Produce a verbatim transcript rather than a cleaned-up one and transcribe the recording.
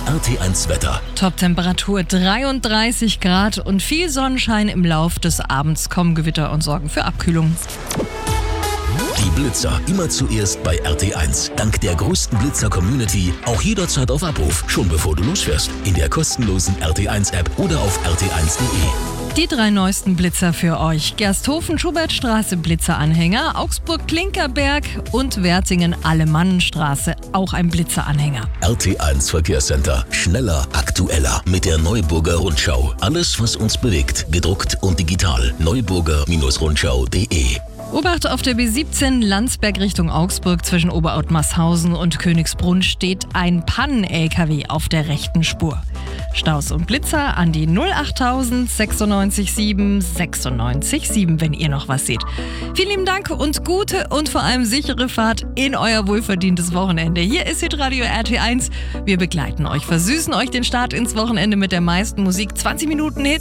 R T eins Wetter. Top-Temperatur dreiunddreißig Grad und viel Sonnenschein. Im Lauf des Abends kommen Gewitter und sorgen für Abkühlung. Die Blitzer immer zuerst bei R T eins. Dank der größten Blitzer-Community auch jederzeit auf Abruf, schon bevor du losfährst. In der kostenlosen R T eins App oder auf r t eins punkt de. Die drei neuesten Blitzer für euch. Gersthofen-Schubertstraße Blitzeranhänger, Augsburg-Klinkerberg und Wertingen-Alemannenstraße auch ein Blitzeranhänger. R T eins Verkehrscenter. Schneller, aktueller mit der Neuburger Rundschau. Alles, was uns bewegt, gedruckt und digital. neuburger Rundschau punkt de. Obacht auf der B siebzehn Landsberg Richtung Augsburg zwischen Oberauttmarshausen und Königsbrunn steht ein Pannen-L K W auf der rechten Spur. Staus und Blitzer an die null achttausend sechsundneunzig sieben sechsundneunzig sieben, wenn ihr noch was seht. Vielen lieben Dank und gute und vor allem sichere Fahrt in euer wohlverdientes Wochenende. Hier ist Hitradio R T eins. Wir begleiten euch, versüßen euch den Start ins Wochenende mit der meisten Musik. zwanzig Minuten Hit.